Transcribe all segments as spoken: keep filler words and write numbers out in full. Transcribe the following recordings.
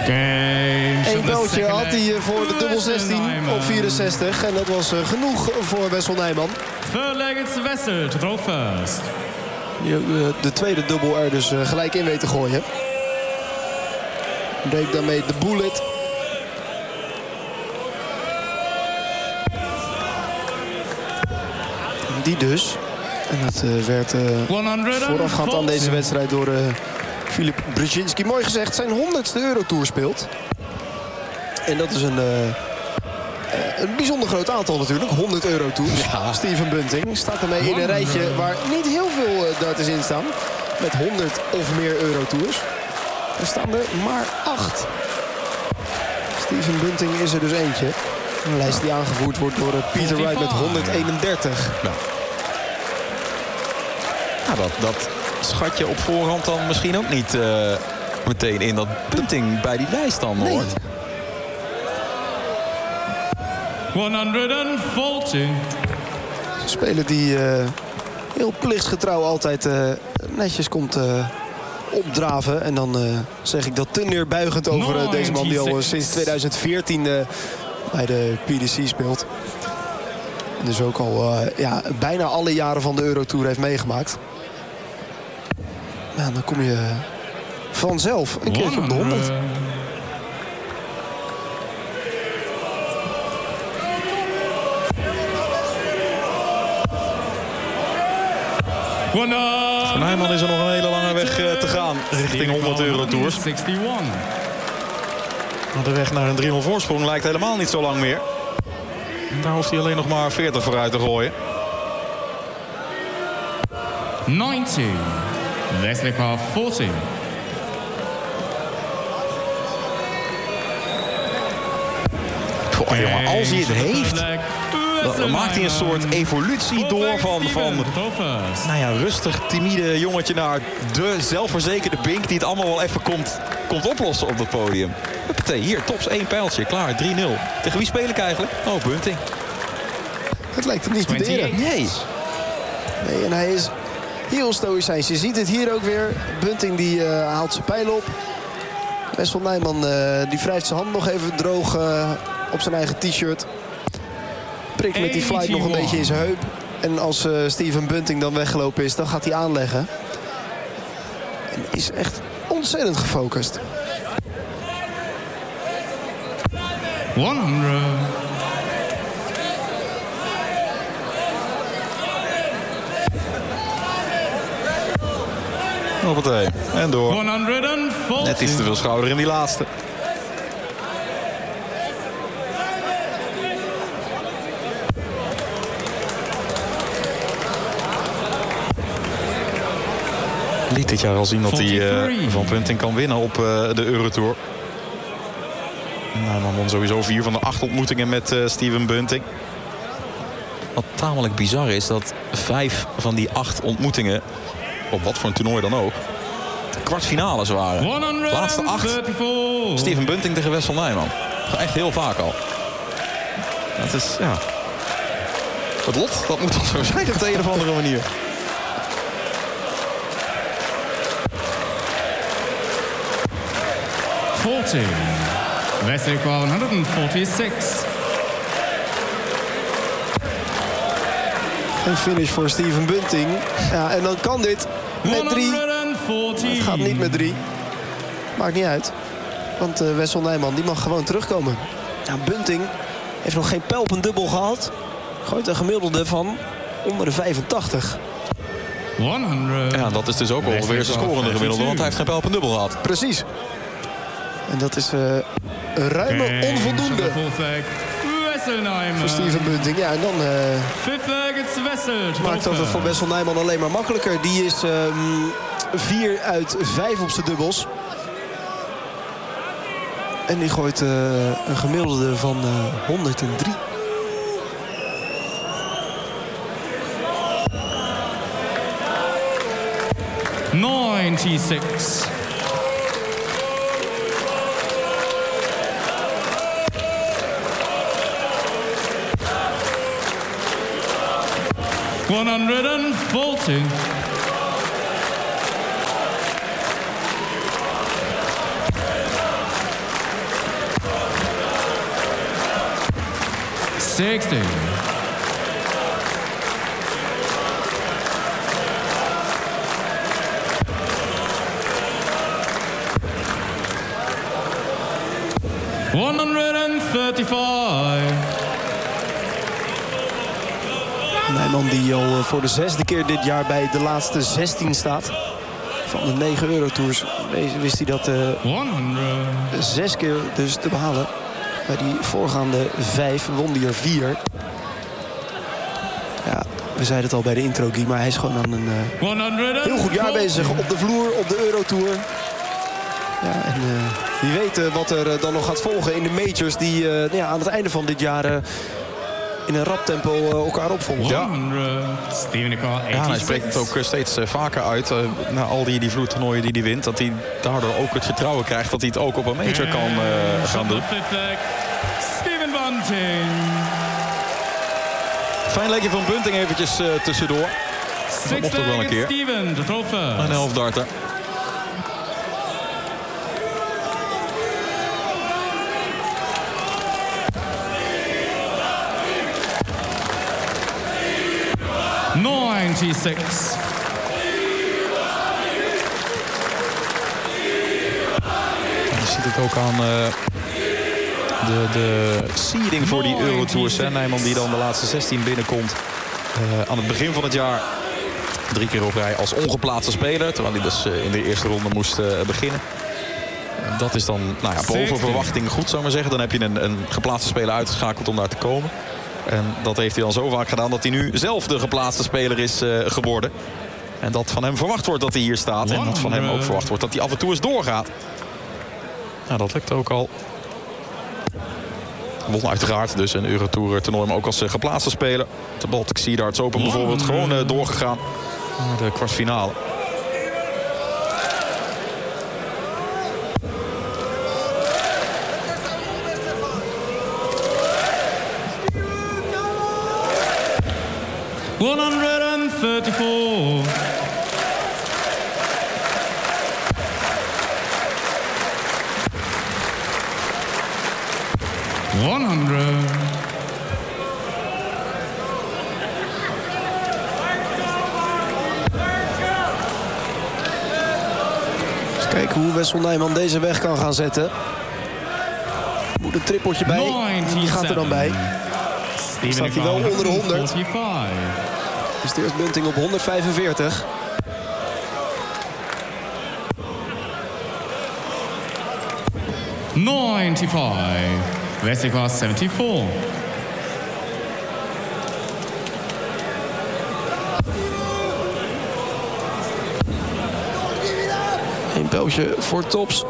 Eén beltje had hij voor de dubbel zestien op vierenzestig. En dat was genoeg voor Wessel Nijman. Third leg it's Wessel to throw first. Die de tweede dubbel er dus gelijk in weet te gooien. Breekt daarmee de bullet. Die dus. En dat uh, werd uh, voorafgaand aan deze wedstrijd door uh, Filip Brzezinski. Mooi gezegd, zijn honderdste Eurotour speelt. En dat is een, uh, een bijzonder groot aantal natuurlijk. honderd Eurotours. Ja. Steven Bunting staat ermee in een rijtje waar niet heel veel uh, darters in staan. Met honderd of meer Eurotours. Er staan er maar acht. Steven Bunting is er dus eentje. Een lijst die aangevoerd wordt door uh, Peter Wright met honderdeenendertig. Ja. Nou, dat, dat schat je op voorhand dan misschien ook niet uh, meteen in dat Bunting bij die lijst dan nee. hoort. honderdveertig. Speler die uh, heel plichtsgetrouw altijd uh, netjes komt uh, opdraven. En dan uh, zeg ik dat te neerbuigend over uh, deze man die al uh, sinds tweeduizend veertien uh, bij de P D C speelt. En dus ook al uh, ja, bijna alle jaren van de Eurotour heeft meegemaakt. Nou, dan kom je vanzelf een keertje op de honderd. Voor Nijman is er nog een hele lange weg uh, te gaan richting honderd Eurotours. De weg naar een drie nul voorsprong lijkt helemaal niet zo lang meer. Daar hoeft hij alleen nog maar veertig vooruit te gooien. negentig. Leslie Carr, veertig. Oh, jongen, als hij het heeft, dan maakt hij een soort evolutie door van, van nou ja, rustig, timide jongetje naar de zelfverzekerde Bink die het allemaal wel even komt, komt oplossen op dat podium. Huppatee, hier, tops, één pijltje, klaar, drie nul. Tegen wie speel ik eigenlijk? Oh, Bunting. Het lijkt hem niet te deren. Nee. Nee, en hij is heel stoïcijns. Je ziet het hier ook weer. Bunting die uh, haalt zijn pijl op. Wessel Nijman uh, die wrijft zijn hand nog even droog uh, op zijn eigen t-shirt. Prikt met die flight nog een beetje in zijn heup. En als uh, Steven Bunting dan weggelopen is, dan gaat hij aanleggen. En is echt ontzettend gefocust. honderd. Hoppatee. En door. honderdveertig. Net iets te veel schouder in die laatste. Liet dit jaar al zien dat hij uh, van Bunting kan winnen op uh, de Eurotour. Nou, dan won sowieso vier van de acht ontmoetingen met uh, Steven Bunting. Wat tamelijk bizar is dat vijf van die acht ontmoetingen, op wat voor een toernooi dan ook, kwartfinales waren. De laatste acht, Steven Bunting tegen Wessel Nijman. Echt heel vaak al. Dat is, ja... Het lot, dat moet wel zo zijn op de een of andere manier. veertig. Wesley Carr, honderdvierenzestig. Een finish voor Steven Bunting. Ja, en dan kan dit met drie. Het gaat niet met drie. Maakt niet uit. Want uh, Wessel Nijman die mag gewoon terugkomen. Ja, Bunting heeft nog geen pijl op een dubbel gehad. Gooit een gemiddelde van onder de vijfentachtig. honderd. Ja, dat is dus ook ongeveer zijn scorende gemiddelde, want hij heeft geen pijl op een dubbel gehad. Precies. En dat is uh, een ruime onvoldoende voor Steven Bunting. Ja, en dan uh, maakt dat het voor Wessel Nijman alleen maar makkelijker. Die is vier uh, uit vijf op zijn dubbels. En die gooit uh, een gemiddelde van uh, honderddrie. negenenzestig. honderdveertig. sixty. one hundred thirty-five. Nijman die al voor de zesde keer dit jaar bij de laatste zestien staat. Van de negen Eurotours wist hij dat uh, zes keer dus te behalen. Bij die voorgaande vijf won hij er vier. Ja, we zeiden het al bij de intro, Guy, maar hij is gewoon aan een uh, heel goed jaar bezig op de vloer, op de Eurotour. Ja, en uh, wie weet uh, wat er uh, dan nog gaat volgen in de majors die uh, nou ja, aan het einde van dit jaar uh, in een rap tempo uh, elkaar opvolgen. Ja. Ja, hij spreekt het ook steeds uh, vaker uit. Uh, na al die, die vloertoernooien die hij wint, dat hij daardoor ook het vertrouwen krijgt dat hij het ook op een major kan uh, gaan doen. Steven Bunting. Fijn legje van Bunting eventjes uh, tussendoor. Dat mocht ook wel een keer. Steven, de trofe. Een helftdarter. ninety-six. Je ziet het ook aan uh, de, de seeding voor die Eurotours. Nijman die dan de laatste zestien binnenkomt. Uh, aan het begin van het jaar drie keer op rij als ongeplaatste speler. Terwijl hij dus uh, in de eerste ronde moest uh, beginnen. Dat is dan nou ja, boven verwachting goed, zou ik maar zeggen. Dan heb je een, een geplaatste speler uitgeschakeld om daar te komen. En dat heeft hij dan zo vaak gedaan dat hij nu zelf de geplaatste speler is uh, geworden. En dat van hem verwacht wordt dat hij hier staat. En dat van hem ook verwacht wordt dat hij af en toe eens doorgaat. Nou, dat lukt ook al. Won uiteraard dus een Eurotour toernooi, maar ook als uh, geplaatste speler. De Baltic Sea Darts Open bijvoorbeeld gewoon uh, doorgegaan naar de kwartfinale. one hundred thirty-four. one hundred. Eens kijken hoe Wessel Nijman deze weg kan gaan zetten. Moet een trippeltje bij. Die gaat er dan bij. Dan staat hij wel onder de honderd. Dus de eerste Bunting op honderdvijfenveertig. ninety-five. Vesica seventy-four. Een pijltje voor Tops.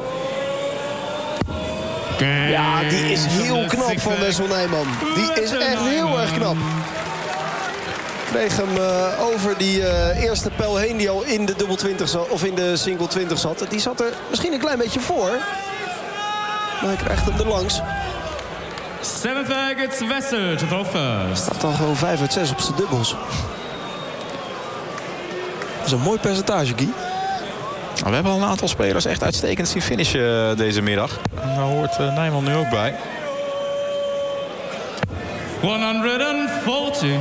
Ja, die is heel knap van Wessel Nijman. Die is echt heel erg knap. Kreeg hem uh, over die uh, eerste pijl heen die al in de dubbel twintig zat, of in de single twintig zat. Die zat er misschien een klein beetje voor. Maar hij krijgt hem er langs. Staat dan gewoon vijf uit zes op zijn dubbels. Dat is een mooi percentage, Guy. We hebben al een aantal spelers echt uitstekend zien finishen deze middag. En daar hoort uh, Nijman nu ook bij. honderdveertig.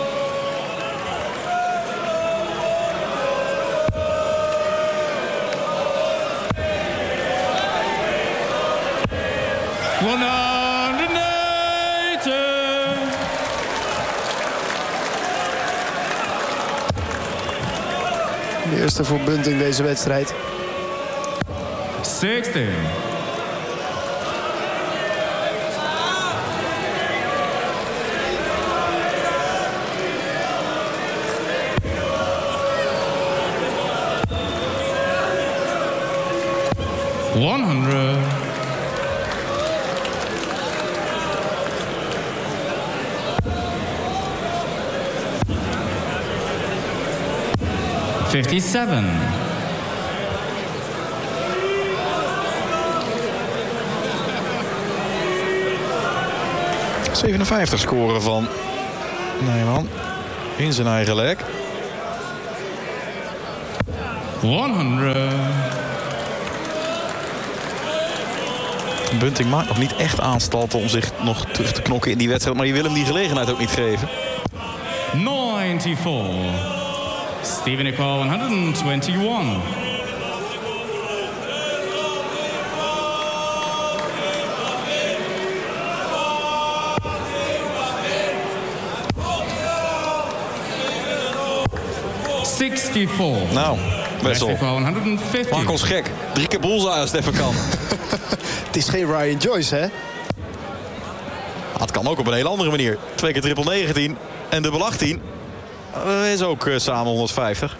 honderdnegentig. De eerste voor Bunting deze wedstrijd. zestig. honderd. fifty-seven. zevenenvijftig scoren van Nijman in zijn eigen leg. honderd. Bunting maakt nog niet echt aanstalten om zich nog terug te knokken in die wedstrijd. Maar je wil hem die gelegenheid ook niet geven. ninety-four. Stephen Nicol, one hundred twenty-one. sixty-four. Nou, Wessel. one hundred fifty. Maak ons gek. Drie keer bullseye als het even kan. Het is geen Ryan Joyce, hè? Het kan ook op een hele andere manier. Twee keer triple negentien en dubbel achttien. Dat is ook uh, samen honderdvijftig.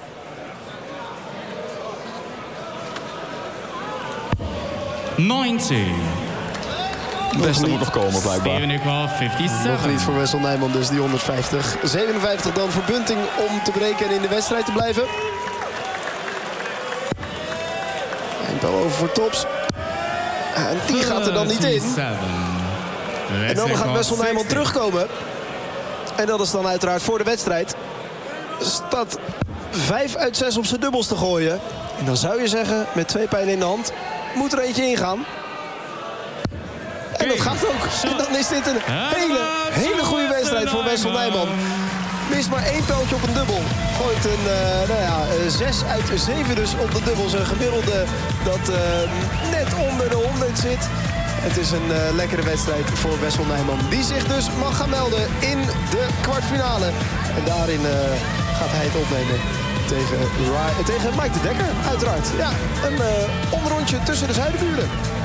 ninety. Het beste moet nog komen, blijkbaar. Stephen Nicol, fifty-seven. Nog niet voor Wessel Nijman, dus die honderdvijftig. zevenenvijftig dan voor Bunting om te breken en in de wedstrijd te blijven. En bal over voor Tops. En die gaat er dan niet in. En dan gaat Wessel Nijman terugkomen. En dat is dan uiteraard voor de wedstrijd. Staat vijf uit zes op zijn dubbels te gooien. En dan zou je zeggen, met twee pijlen in de hand, moet er eentje ingaan. En dat gaat ook. En dan is dit een hele, hele goede wedstrijd voor Wessel Nijman. Mist maar één pijltje op een dubbel. Gooit een uh, nou ja, zes uit zeven dus op de dubbels. Een gemiddelde dat uh, net onder de honderd zit. Het is een uh, lekkere wedstrijd voor Wessel Nijman. Die zich dus mag gaan melden in de kwartfinale. En daarin uh, gaat hij het opnemen tegen, tegen Mike de Dekker, uiteraard. Ja, een uh, omrondje tussen de zuidenburen.